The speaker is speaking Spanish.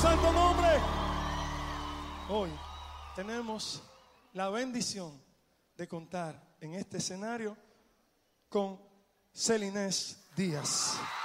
santo nombre. Hoy tenemos la bendición de contar en este escenario con Celinés Díaz.